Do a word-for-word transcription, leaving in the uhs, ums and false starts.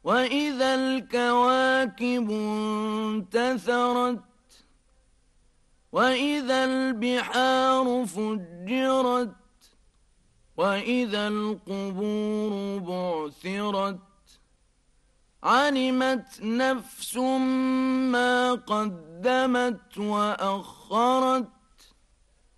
وإذا الكواكب انتثرت وإذا البحار فجرت وإذا القبور بعثرت علمت نفس ما قدمت وأخرت